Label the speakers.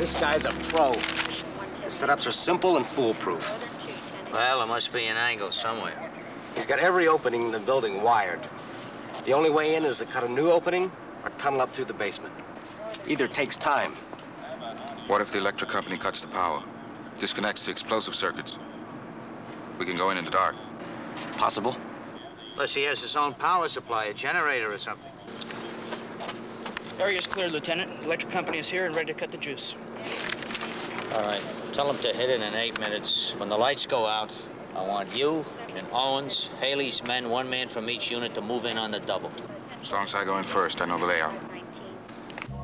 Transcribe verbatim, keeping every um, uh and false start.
Speaker 1: This guy's a pro. His setups are simple and foolproof.
Speaker 2: Well, there must be an angle somewhere.
Speaker 1: He's got every opening in the building wired. The only way in is to cut a new opening or tunnel up through the basement. Either takes time.
Speaker 3: What if the electric company cuts the power, disconnects the explosive circuits? We can go in in the dark.
Speaker 1: Possible.
Speaker 2: Plus, he has his own power supply, a generator or something.
Speaker 4: Area's clear, Lieutenant. Electric company is here and ready to cut the juice.
Speaker 2: All right. Tell him to hit it in eight minutes. When the lights go out, I want you and Owens, Haley's men, one man from each unit, to move in on the double.
Speaker 3: As long as I go in first, I know the layout.